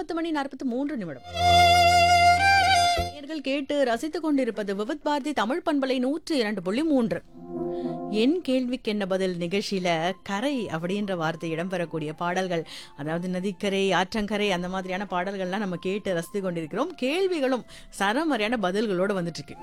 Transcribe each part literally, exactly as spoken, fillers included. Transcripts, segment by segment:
பத்து மணி நாற்பத்தி மூன்று நிமிடம். நேயர்கள் கேட்டு ரசித்துக் கொண்டிருப்பது விவித் பாரதி தமிழ் பண்பலை நூற்று இரண்டு புள்ளி மூன்று. என் கேள்விக்கு என்ன பதில் நிகழ்ச்சியில கரை அப்படின்ற வார்த்தை இடம்பெறக்கூடிய பாடல்கள், அதாவது நதிக்கரை, ஆற்றங்கரை, அந்த மாதிரியான பாடல்கள்லாம் நம்ம கேட்டு ரசித்துக் கொண்டிருக்கிறோம். கேள்விகளும் சரமறையான பதில்களோடு வந்துட்டு இருக்கு.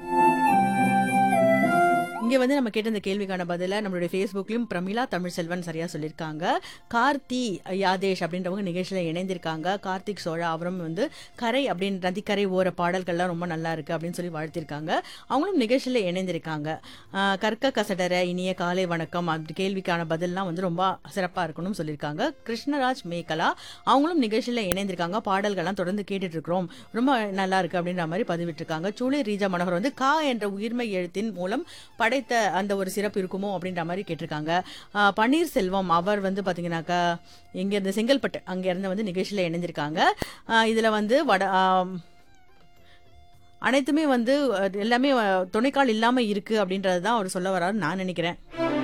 இங்க வந்து நம்ம கேட்ட இந்த கேள்விக்கான பதில நம்மளுடைய ஃபேஸ்புக்லயும் பிரமிளா தமிழ் செல்வன் சரியா சொல்லியிருக்காங்க. கார்த்தி யாதேஷ் அப்படின்றவங்க நிகழ்ச்சியில இணைந்திருக்காங்க. கார்த்திக் சோழா அவரும் வந்து கரை அப்படின்னு நதிக்கரை ஓர பாடல்கள்லாம் ரொம்ப நல்லா இருக்கு அப்படின்னு சொல்லி வாழ்த்திருக்காங்க. அவங்களும் நிகழ்ச்சியில இணைந்திருக்காங்க. ஆஹ் கற்க கசடர இனிய காலை வணக்கம் அப்படி கேள்விக்கான பதில்லாம் வந்து ரொம்ப சிறப்பா இருக்கணும்னு சொல்லியிருக்காங்க. கிருஷ்ணராஜ் மேகலா அவங்களும் நிகழ்ச்சியில இணைந்திருக்காங்க. பாடல்கள்லாம் தொடர்ந்து கேட்டுட்டு இருக்கிறோம், ரொம்ப நல்லா இருக்கு அப்படின்ற மாதிரி பதிவிட்டிருக்காங்க. சூளை ரீஜா மனோகர் வந்து கா என்ற உயிர்மை எழுத்தின் மூலம் படைத்த அந்த ஒரு சிறப்பு இருக்குமோ அப்படின்ற மாதிரி கேட்டிருக்காங்க. பன்னீர்செல்வம் அவர் வந்து பாத்தீங்கன்னாக்கா இங்க இருந்து செங்கல்பட்டு அங்க இருந்து வந்து நிகழ்ச்சியில இணைஞ்சிருக்காங்க. இதுல வந்து வட அனைத்துமே வந்து எல்லாமே துணைக்கால் இல்லாம இருக்கு அப்படின்றதுதான் அவர் சொல்ல வர்றாரு நான் நினைக்கிறேன்.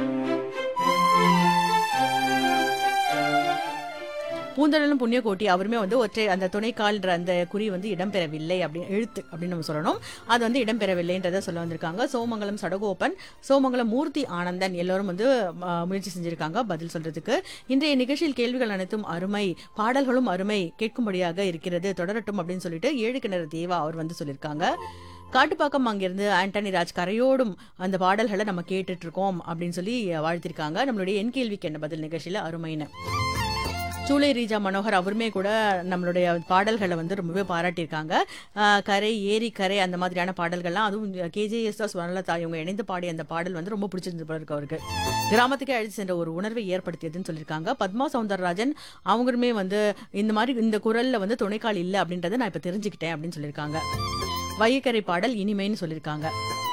பூந்தடலும் புண்ணியகோட்டி அவருமே வந்து ஒற்றை அந்த துணைக்கால்ன்ற அந்த குறி வந்து இடம்பெறவில்லை அப்படின்னு எழுத்து அப்படின்னு நம்ம சொல்லணும், அது வந்து இடம்பெறவில்லைன்றதை சொல்ல வந்திருக்காங்க. சோமங்கலம் சடகோபன், சோமங்கலம் மூர்த்தி ஆனந்தன் எல்லோரும் வந்து முயற்சி செஞ்சிருக்காங்க பதில் சொல்றதுக்கு. இன்றைய நிகழ்ச்சியில் கேள்விகள் அனைத்தும் அருமை, பாடல்களும் அருமை, கேட்கும்படியாக இருக்கிறது, தொடரட்டும் அப்படின்னு சொல்லிட்டு ஏழு கிணறு தேவா அவர் வந்து சொல்லியிருக்காங்க. காட்டுப்பாக்கம் அங்கிருந்து ஆண்டனி ராஜ் கரையோடும் அந்த பாடல்களை நம்ம கேட்டுட்டு இருக்கோம் அப்படின்னு சொல்லி வாழ்த்திருக்காங்க. நம்மளுடைய என் கேள்விக்கு என்ன பதில் நிகழ்ச்சியில அருமைன்னு. சூளை ரீஜா மனோகர் அவருமே கூட நம்மளுடைய பாடல்களை வந்து ரொம்பவே பாராட்டியிருக்காங்க. கரை ஏரி கரை அந்த மாதிரியான பாடல்கள்லாம், அதுவும் கேஜேஎஸ் ஸ்வர்ணலதா இவங்க இணைந்து பாடிய அந்த பாடல் வந்து ரொம்ப பிடிச்சிருந்து போல இருக்கு அவருக்கு. கிராமத்துக்கே அழைத்து சென்ற ஒரு உணர்வை ஏற்படுத்தியதுன்னு சொல்லியிருக்காங்க. பத்மா சவுந்தரராஜன் அவங்களுமே வந்து இந்த மாதிரி இந்த குரல்ல வந்து துணைக்கால் இல்லை அப்படின்றத நான் இப்ப தெரிஞ்சுக்கிட்டேன் அப்படின்னு சொல்லியிருக்காங்க. வையக்கரை பாடல் இனிமைன்னு சொல்லியிருக்காங்க.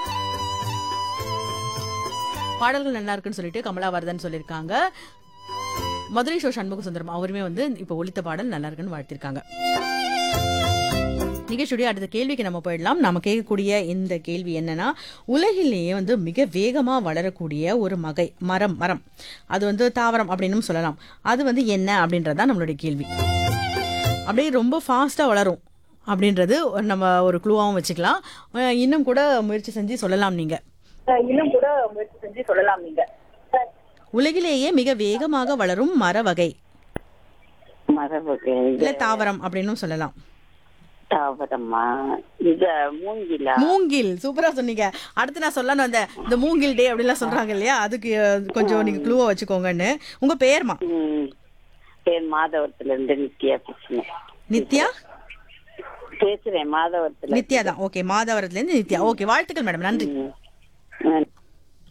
பாடல்கள் நல்லா இருக்குன்னு சொல்லிட்டு கமலாவர்தன் சொல்லியிருக்காங்க. மதுரை ஷோ சண்முக சுந்தரம் அவருமே வந்து இப்ப ஒலித்த பாடல் நல்லா இருக்குன்னு வாழ்த்திருக்காங்க. நிகழ்ச்சியுடைய அடுத்த கேள்விக்கு நம்ம போயிடலாம். நம்ம கேட்கக்கூடிய இந்த கேள்வி என்னன்னா, உலகிலேயே வந்து மிக வேகமா வளரக்கூடிய ஒரு மகை மரம் மரம் அது வந்து தாவரம் அப்படின்னு சொல்லலாம், அது வந்து என்ன அப்படின்றதான் நம்மளுடைய கேள்வி. அப்படியே ரொம்ப ஃபாஸ்டா வளரும் அப்படின்றது நம்ம ஒரு க்ளூவாகவும் வச்சுக்கலாம். இன்னும் கூட முயற்சி செஞ்சு சொல்லலாம் நீங்க இன்னும் கூட முயற்சி செஞ்சு சொல்லலாம் நீங்க உலகிலேயே மிக வேகமாக வளரும் மர வகை மர வகை இல்ல தாவரம் அப்படின்னு சொல்லலாம். தாவரமா? இது மூங்கிலா? மூங்கில், சூப்பரா சொன்னீங்க. அடுத்து நான் சொல்லணும் அந்த இந்த மூங்கில் டே அப்படிலாம் சொல்றாங்க இல்லையா, அதுக்கு கொஞ்சம் நீங்க க்ளூவா வச்சுக்கோங்கன்னு. உங்க பேர்மா? பேர் மாதவரத்துல இருந்து நித்யா பேசுறேன். நித்யா பேசுறேன் மாதவரத்துல. நித்யா தான், ஓகே. மாதவரத்துல இருந்து நித்யா, ஓகே. வாழ்த்துக்கள் மேடம், நன்றி.